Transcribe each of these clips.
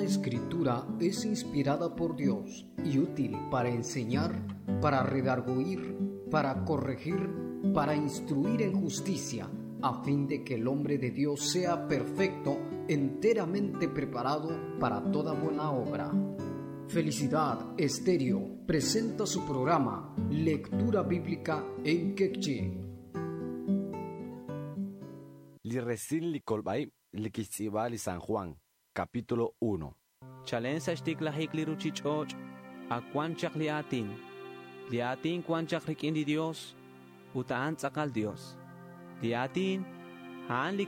Escritura es inspirada por Dios y útil para enseñar, para redarguir, para corregir, para instruir en justicia, a fin de que el hombre de Dios sea perfecto, enteramente preparado para toda buena obra. Felicidad Estéreo presenta su programa Lectura Bíblica en Quechua. Li resin li kolbay li kitsiba li San Juan, capítulo 1. Chalensa shtiklahik li ruchichoch, a kwanchak liatin kwanchak rikin li Dios, utaan tsakal Dios. Liatin, haan li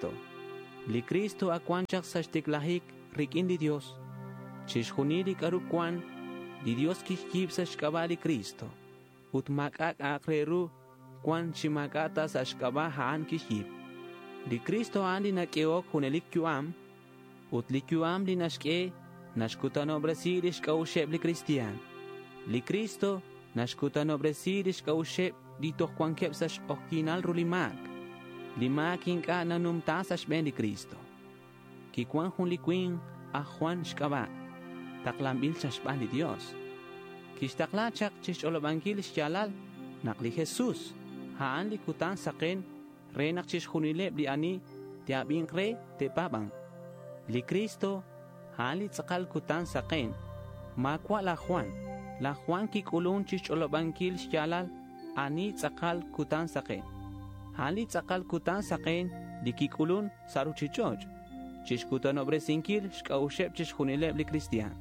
Cristo a kwanchak sa shtiklahik rikin li Dios. Chishhunili karukwan, li Dios kishkib sa shkaba li Cristo, ut makak akreru kwan shimakata sa shkaba haan kishkib. Li Cristo andi nakiok hunelik yuam, ut li yuam li nashke, nashkutano Brasil ishkausheb li Cristian. Li Cristo nashkutano Brasil ishkausheb li tohkwankeb sa shokkinal rulimak. Limak inka nanumta sa shben li Cristo. Kikwan hun li kwing a Juan shkaba, taklambil sa shban li Dios. Kishtaklachak chish olobangil shkyalal, nakli Jesus, haan li kutan sakin, renak chish hunileb li ani tiabing re te babang. Li Cristo hali tsakal kutan sakin makwa la Juan kikulun chish olobangkil shkyalal ani tsakal kutan sakin. Hali tsakal kutan sakin li kikulun saruchichoch chish kutan obresinkil shkaushep chish hunileb li Cristian.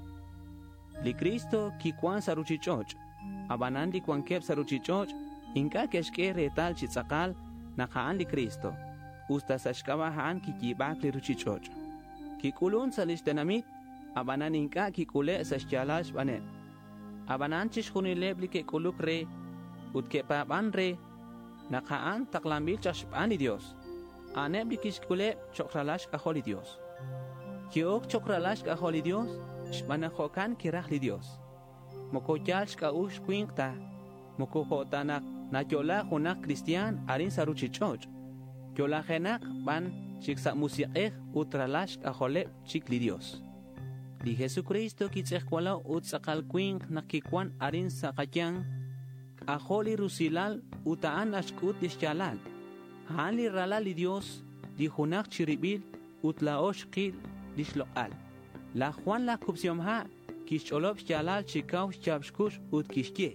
Li Cristo kikwan saruchichoch abanan li kwankep saruchichoch inka keshke retal chitsakal nakaan li Cristo, usta sa shkabahan kikibak li ruchichoch. Kikulun sa lishtenamit, abanan inka kikule sa shkyalash banet. Abanan chish hunileb li kikuluk re, ut kepaban re, nakaan taklambil chashpan li Dios. Aneb li kishkuleb chokralash kahol li Dios. Kiok chokralash kahol li Dios, shbanakokan kirah li Dios. Mokoyal shkaush kwingta, mokohotanak, na yola hunak Cristian arin saruchichoch. Yola genak ban chiksa musiqeh utralash ajolep chikli Dios. Li Jesucristo kitzehkwala utsakal kwing nakikwan arin sakayang ajoli rusilal utaan ashkut lishchalal. Haan li rala li Dios li hunak chiribil utlaosh qil lishloqal. La Juan la kupsiomha kishcholop shchalal chikaw shchabshkush utkishkie.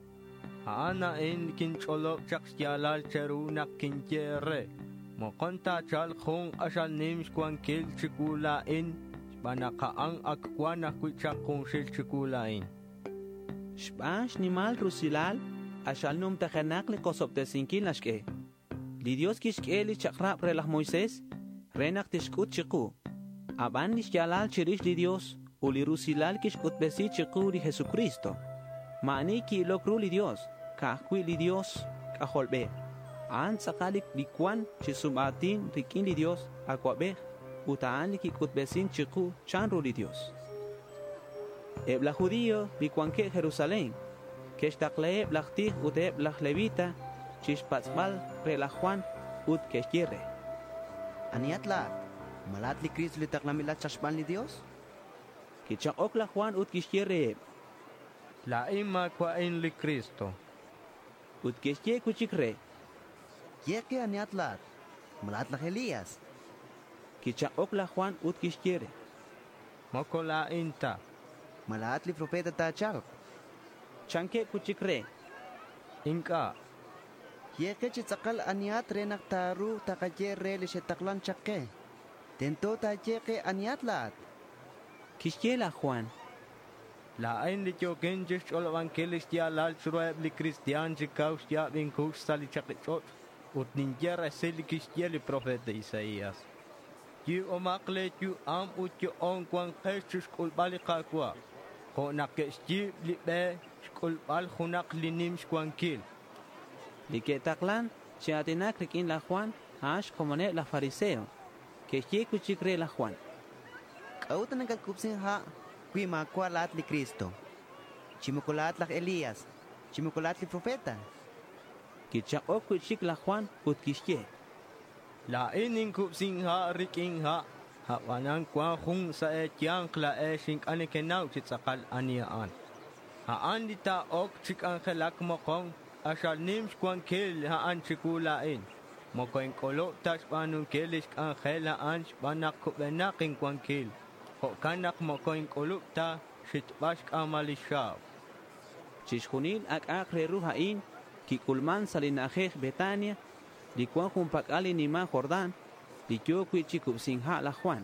Ana in kincholo chaksyalal cherunak kinjere. Mokonta chal khung asal nims kwan kil chikulain. Banakaang akwana kwichak kung shil chikulain. Shbash nimal rusilal asal num tajanak le kosoptesinkil nashke. Li Dios kishke li chakrap relah Moises renak tishkut chiku. Aban lishkyalal chirish li Dios uli rusilal kishkut besi chiku li Jesucristo. Mani ki lokru li Dios. Kahkwi li Dios kaholbe. An sakalik likwan chisumatin rikin li Dios akwabe. Utaan li kikutbesin chiku chanru li Dios. Ebla judío likwanke Jerusalén. Keshtakleeb lachtih uteb lach levita. Chishpatzbal re la Juan ut keshkire. Aniatla, malat li Cristo li taklamilat chashban li Dios? Kichak la Juan ut keshkire. La ima kwa in li Cristo. Ut keshke kuchikre. Yeke aniatlat, malat la Elías. Kichak la Juan ut keshkire. Mokola inta. Malat li profeta tachal. Chanke kuchikre. Inka. Yeke chitzakal aniat renak taru takayere li shetaklan chakke. Tento tayeke aniatlat. Keshke la Juan. La ein li jogen jish ol evangelis ya lal shrueb li Cristian jikaus ya bin kush sali chakchot ut ninjera sel kishye li profeta Isaías. Yu omakle yu am ut yu on kwan kesh kul bali kakwa. Ko nakeshji li be kul bal khunak li nim kwan kil. Li ketaklan chiatinak rikin la Juan ash komone la fariseo. Keshye kuchikre la Juan. Kautan nagkupsin ha Kui makwalat li Cristo. Chimukulat lak Elías. Chimukulat li profeta. Kichak kuchik la Juan ut kishye. La inin kupsing ha riking ha Hawanan kwa hung sa etiang kla shink anekenau chitsakal aniaan. Haan dita ok chik angelak mokong asal nims kwan kel haan chikulain. Mokoing kolo tas panung kelisk angela ans banak kubenaking kwan kel. Hokanak mokoing kolo ta shitbask amalishaw. Chishunil ak reru hain kikulman salinajej Betania likuan jumpak ali nima Jordán likyo kuichikup sinha la Juan.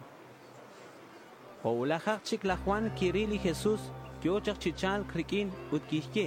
Oulajak chik la Juan kirili Jesús kyochak chichal krikin utkishye.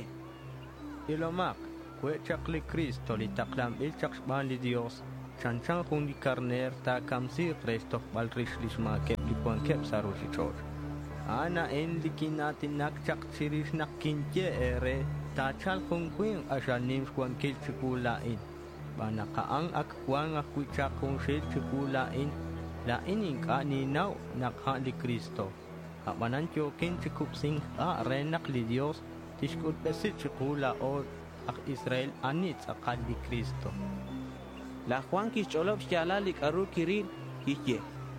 Ilomak kuechak li Cristo li taklam ilchak shban li Dios chanchan hun li karner ta kamsi restok balrish lishma kep likuan kep sarushichoz. Ana en likinatin nakchak chirish nakintye ere tachal kung kwing asal nims kwan kil chikulain. Banakaang akkwang akwichak kung shil chikulain lain ingka ninaw nakha li Cristo. Habanan kyokin chikupsing renak li Dios tishkut besit chikula o ak Israel anits akal li Cristo. La Juan kicholop shala likaru kiril kishye.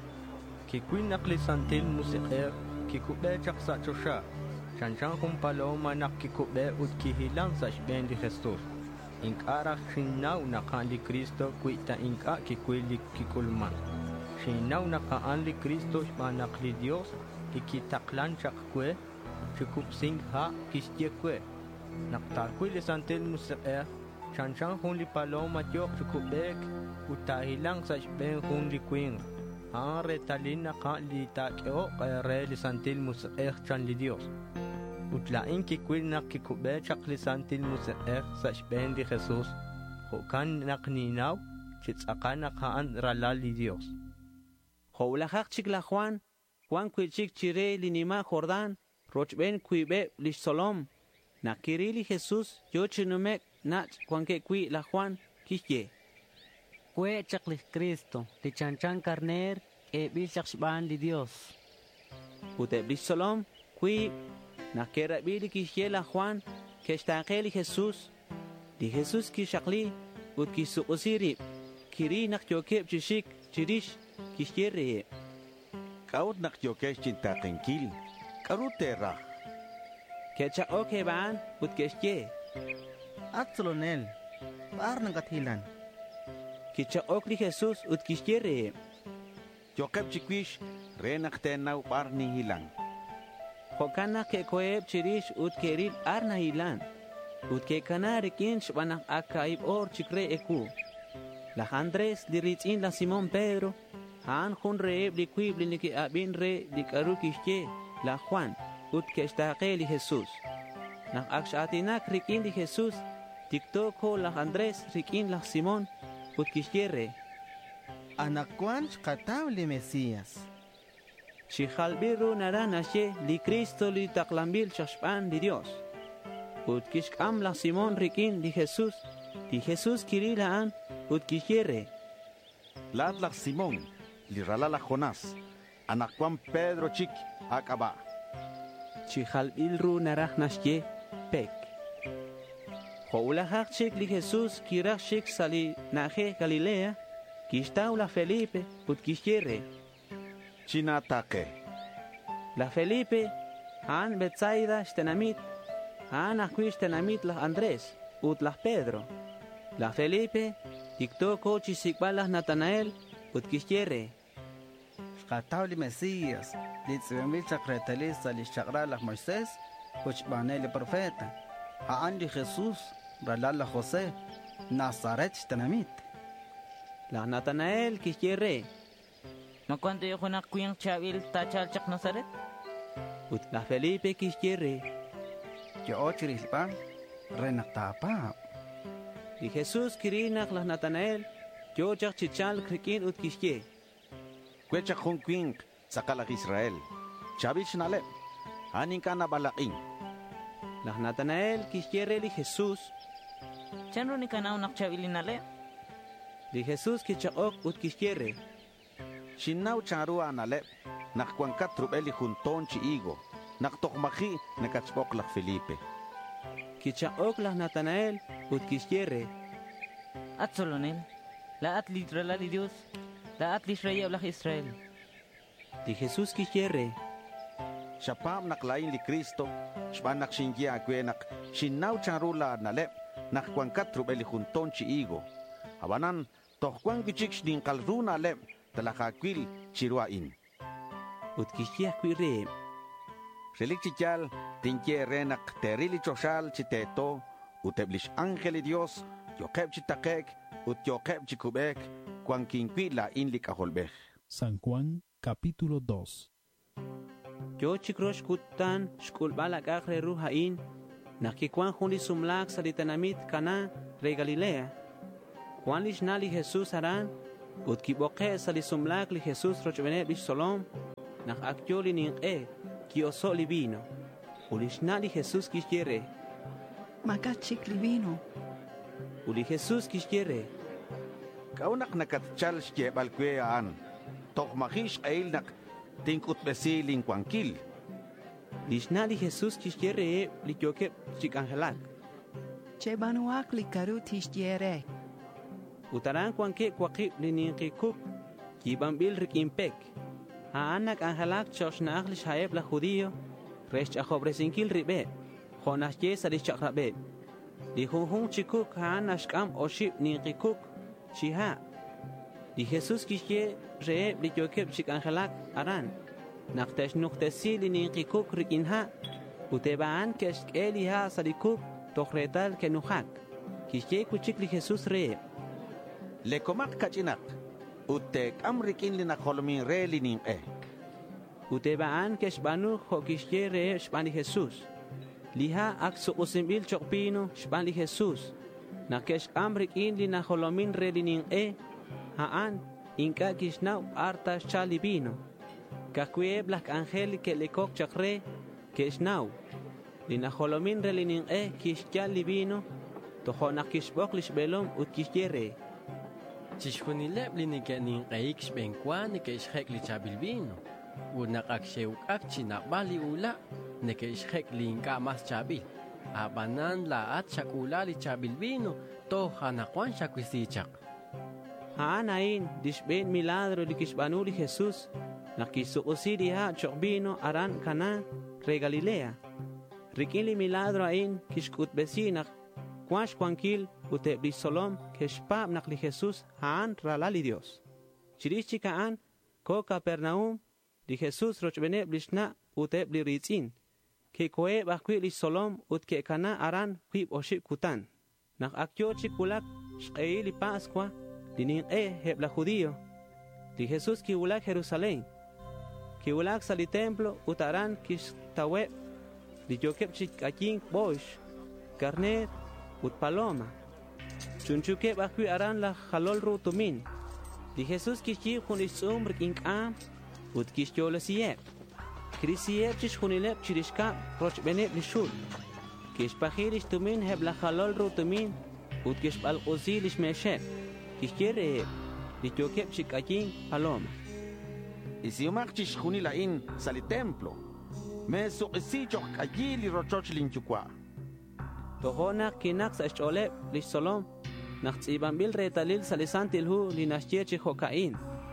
Kikwin nakli santil musiker kikube chak sa chosha. Chanchan kung paloma nakikube ut kihilang sa shben di Jesus. Inkarak shinaw nakaan li Cristo kuita inka kikwilik kikulman. Shinaw nakaan li Cristo shbanak li Dios ikitaklan chak kwe chikupsing ha kishye kwe. Naktakwi li santil musiker chanchan kung li paloma tiyok chikubek utahilang sa shben kung li kwing. Ang retalin na ka li takyo kaya li santil musiker chan li Dios. Utlain kikwil na kikube chak li santil musiker sa shben di Jesus. Hukan nakninaw chitsakan nakaan ralal li Dios. Houlajak chik la Juan kuichik chire li nima Jordán rochben kuibe li solom. Nakirili Jesús yo chinumek nach kuanke kui la Juan kishye. Kwe chakli Cristo, li chanchan carner, e bil chakshban li Dios. Ute blisolom, kui, nakera bili kishye la Juan, keshtaqeli Jesús. Di Jesús kishakli, ut kisukusirip, kiri nakyokep chishik, chirish, kishye reye. Kaut nakyokesh chintakenkil, karutera. Kechak oke baan, ut keshye. Atsolonel, par ng katilan. Kichak okli Jesús ut kishye reye. Yokep chikwish, renak tenaw par ni hilang. Hokana ke koeb chirish ut keril arna hilan. Ut ke kanari kinch banak akaib or chikre eku. La Andrés liritzin la Simón Pedro. Han hun reeb li kuib li niki abin re li karu kishye la Juan ut keshtaqe li Jesús. Nak akshatinak rikin li Jesús. Tiktoko la Andrés rikin la Simón ut kishye re. Anakwan kataw li Mesías. Shihalbiru naranashe li Cristo li taklambil shashpan li Dios. Ut kishkam la Simón rikin li Jesús. Di Jesús kirilaan ut kishiere. Latlak Simón, li ralala Jonás. Anakwan Pedro chik akaba. Shihalbilru naranashe pek. Houlahak chik li Jesús kirak chik sali naje Galilea. Kishtaula Felipe ut kishiere. Chinatake. La Felipe, han Betsaida stenamit, han akwish stenamit la Andrés, ut la Pedro. La Felipe, tiktoko chisikbalas Natanael, ut kishiere. Kataw li Mesías, li tzvemil chakretalisa li chakra la Moisés, uchbane li profeta. Haan li Jesús, ralala José, Nazaret stenamit. La Natanael kishiere. No cuando yo con acuin chabil tachal chak Nazaret. Ut la Felipe kishiere. Yo ochirispan, renaktapa. Di Jesús kirinak la Natanael, yo chak chichal krikin ut kishye. Kwechak hunkwing, sakalak Israel. Chabich nalep. Hanin ka na balaking. La Natanael kishiere li Jesús. Chanro ni kanaw nak chabil inale. Di Jesús kichak ut kishiere. Shinaw charua analep, nakwankat trubeli junton chi igo, naktokmaki nakachpok lak Felipe. Kichaok la Natanael ut kishiere. At solonel, la at litra la li Dios, la at lisraya blah Israel. Di Jesús kishye Shapam naklain li Cristo, shban nak shingia kwenak, shinnaw charula nalep, nak kwankat trubeli junton chi igo. Abanan, toh kwan kichik shdin kalruna lep, talakakwil chiruain. ut kishye kwire. Relik chichal, tinkie renak terili choshal chiteto, uteblish angeli Dios, yokep chitakek, ut yokep chikubek, kwan kinkwi la inlik aholbech. San Juan, capítulo 2. Yo chikrosh kutan shkulbala kakre ruhain, nakikwan hundi sumlak salitanamit kana re Galilea. Kwan lishnali Jesus aran, ut kiboke salisumlak li Jesus rochbene bish solom, nak akyoli ning kioso li vino. Ulishnali Jesus kishyere. Makachik li vino. Uli Jesus kishyere. Kaunak nakatchal shkebal kweaan, tok makish ailnak tinkut besiling kwankil. Lishnali Jesus kishyere li kyokep chikangelak. Chebanuak li karut hishyere. Utaran kwanke kwakip li ninkikuk, kibambil rikimpek. Haanak angelak choshnaak li shaeb la judío, resh achobrezinkil ribe, jonashye sa li chakrabe. Li hunhun chikuk haanashkam oship ninkikuk, chiha. Di Jesus kishye reeb li kyokep chikangelak aran. Naktesh nuktesi li ninkikuk rikinha, utebaan kesh eliha sa likuk, tohretal kenuhak. Kishye kuchik li Jesus reeb. Lekomak kachinak, utek amrikin li nakolomin re li ning Utebaan kesh banu hokishye reeb shbani Jesus. Liha ak sukusimbil chokpino shbani Jesus. Nakesh amrikin li nakolomin re li ning haan inka kishnaw arta chalibino. Kakwe blak angel ke lekok chakre kishnaw. Li nakolomin re li ning kishchal libino. Toho nakishbok lishbelom ut kishyere. Chishkunileb li nikening kaiksh benkwa nikeshek li chabilbino. Unak akshewk akchi nakbali ula nikeshek li inka mas chabil. Abanan laat shakula li chabilbino to hanakwan shakwisichak. Haanain dishben milagro li kishbanu li Jesus. Nakisukusi diha chokbino aran kana re Galilea. Rikin li milagro ain kishkut besinak. Kwash kwankil utebli solom keshpab nak li Jesus haan ralali Dios. Chirishi kaan ko Capernaum li Jesus rochbene blishna utebli ritzin. Ke koe bakwi li solom ut ke kana aran kwib oship kutan. Nak akyo chikulak shkei li Pascua li ning hebla judío. Li Jesus ki ulak Jerusalén. Ki ulak sali templo utaran kish taweb. Li yokep chik aking bosh. Carnet ut paloma. Chunchuke bakwi aran la halol rutumin. Di Jesus kishi kunis umr inkam ut kishyola siyep. Krisiep chish kunilep chirishka roch benep lishul. Kish pahirish tumin heb la halol rutumin ut kish bal uzilish meshep. Kishyere di yokep chikayin paloma. Isiumak chish kunilain sali templo. Me suqisichok ayili rochoch linchukwa. Tohonak kinak sa esholep lisolom nak tzibambil retalil salisantil hu linashyechi hokain.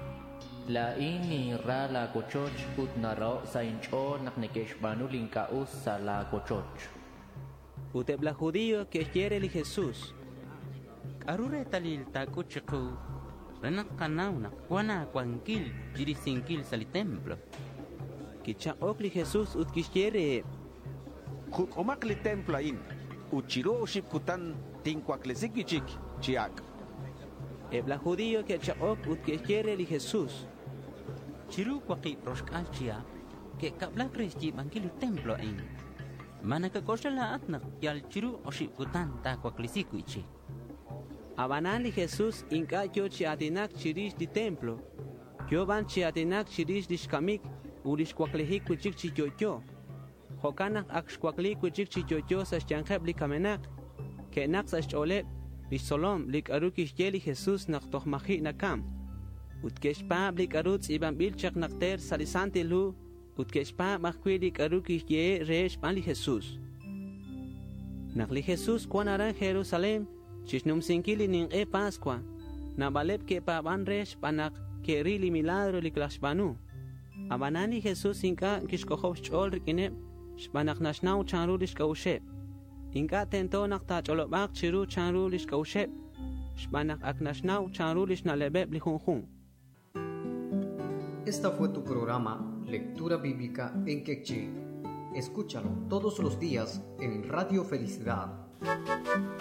La ini ra la kochoch ut naro sa incho nak nekeshbanu linkaus sa la kochoch. Utebla judío que quiere li Jesus. Arure talil ta kuchiku renak kanauna kwana kwankil jirisinkil sali templo. Kichak li Jesus ut quiere. Jukomak li templo in. Uchiro uship kutan tinkwaklesikwichik chiak. Ebla judío que chakok ut que quiere li Jesus. Chiru kwaki roshkal chia que kabla kristi bangkil templo in. Mana ka koshala atnak yal chiru uship kutan ta kwaklesikwichik. Abanan li Jesus inka yo chiatinak chirish di templo. Yo van chiatinak chirish di shkamik ulish kwaklehik wichik chiyoyo. Hokanak akshkwakli kuchik chichocho sa shchankeb li kamenak. Kenak sa sholep li solom li karukish yeli Jesus nak tohmahi nakam. Utkeshpa li karutz iban bilchak nakter salisanti lu. Utkeshpa makwi li karukish ye resh pan li Jesus. Nak li Jesus kwanaran Jerusalem. Chishnum sinkili ning Pascua. Nabalep ke pa ban resh panak ke rili milagro li klashbanu. Abanani Jesús inka kishkohov chol rikine shbanak nashnau chanru lishkaushe. Inka tentonak ta cholobak chiru chanru lishkaushe. Shbanak aknashnau chanru lishnalebeb lijunjun. Esta fue tu programa Lectura Bíblica en Quechí. Escúchalo todos los días en Radio Felicidad.